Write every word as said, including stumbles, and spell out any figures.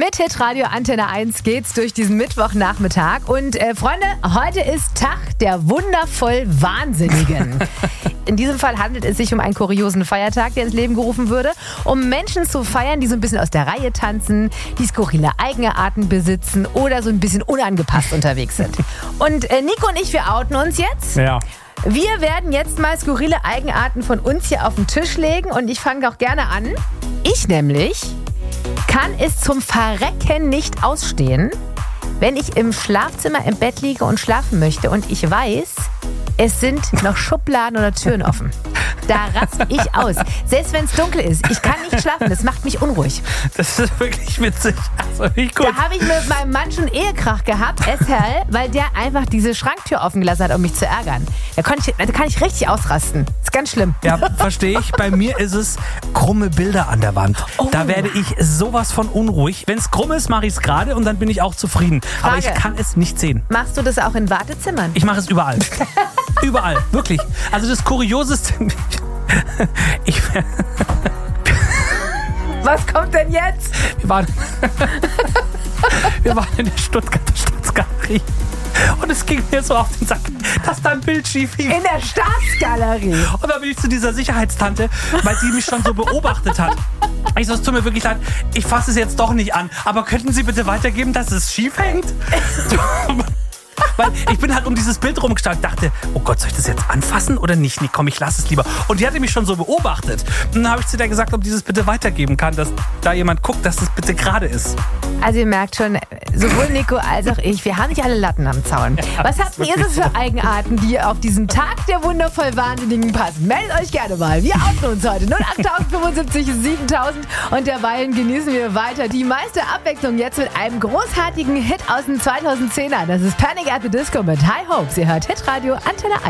Mit Hitradio Antenne eins geht's durch diesen Mittwochnachmittag. Und äh, Freunde, heute ist Tag der wundervoll Wahnsinnigen. In diesem Fall handelt es sich um einen kuriosen Feiertag, der ins Leben gerufen würde, um Menschen zu feiern, die so ein bisschen aus der Reihe tanzen, die skurrile Eigenarten besitzen oder so ein bisschen unangepasst unterwegs sind. Und äh, Nico und ich, wir outen uns jetzt. Ja. Wir werden jetzt mal skurrile Eigenarten von uns hier auf den Tisch legen und ich fange doch gerne an. Ich nämlich kann es zum Verrecken nicht ausstehen, wenn ich im Schlafzimmer im Bett liege und schlafen möchte und ich weiß, es sind noch Schubladen oder Türen offen. Da raste ich aus. Selbst wenn es dunkel ist. Ich kann nicht schlafen. Das macht mich unruhig. Das ist wirklich witzig. Also, wie gut. Da habe ich mit meinem Mann schon Ehekrach gehabt, Esherl, weil der einfach diese Schranktür offen gelassen hat, um mich zu ärgern. Da kann ich, da kann ich richtig ausrasten. Das ist ganz schlimm. Ja, verstehe ich. Bei mir ist es krumme Bilder an der Wand. Oh. Da werde ich sowas von unruhig. Wenn es krumm ist, mache ich es gerade und dann bin ich auch zufrieden. Frage. Aber ich kann es nicht sehen. Machst du das auch in Wartezimmern? Ich mache es überall. Überall, wirklich. Also das Kurioseste... Ich, Was kommt denn jetzt? wir, waren, wir waren in der Stuttgarter Staatsgalerie und es ging mir so auf den Sack, dass da ein Bild schief hing. In der Staatsgalerie. Und dann bin ich zu dieser Sicherheitstante, weil sie mich schon so beobachtet hat. Ich so, es tut mir wirklich leid, ich fasse es jetzt doch nicht an, aber könnten Sie bitte weitergeben, dass es schief hängt? Weil ich bin halt um dieses Bild rumgestanden und dachte, oh Gott, soll ich das jetzt anfassen oder nicht? Nee, komm, ich lasse es lieber. Und die hatte mich schon so beobachtet. Und dann habe ich zu der gesagt, ob dieses bitte weitergeben kann, dass da jemand guckt, dass das bitte gerade ist. Also ihr merkt schon, sowohl Nico als auch ich, wir haben nicht alle Latten am Zaun. Ja, Was habt ihr so für Eigenarten, die auf diesen Tag der wundervoll Wahnsinnigen passen? Meldet euch gerne mal. Wir outen uns heute. null acht fünfundsiebzig siebentausend. Und derweilen genießen wir weiter die meiste Abwechslung jetzt mit einem großartigen Hit aus den zweitausendzehner. Das ist Panic at the Disco mit High Hopes. Ihr hört Hitradio Antenne eins.